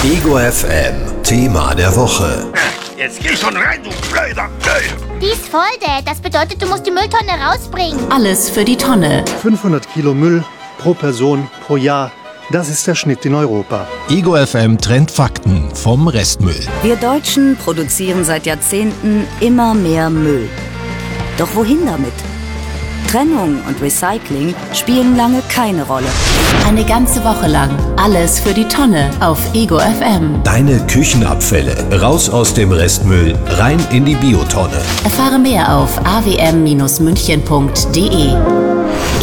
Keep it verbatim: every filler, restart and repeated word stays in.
Ego F M, Thema der Woche. Jetzt geh schon rein, du blöder Müll! Die ist voll, Dad. Das bedeutet, du musst die Mülltonne rausbringen. Alles für die Tonne. fünfhundert Kilo Müll pro Person pro Jahr. Das ist der Schnitt in Europa. Ego F M trennt Fakten vom Restmüll. Wir Deutschen produzieren seit Jahrzehnten immer mehr Müll. Doch wohin damit? Trennung und Recycling spielen lange keine Rolle. Eine ganze Woche lang alles für die Tonne auf Ego F M. Deine Küchenabfälle raus aus dem Restmüll, rein in die Biotonne. Erfahre mehr auf a w m Bindestrich münchen punkt d e.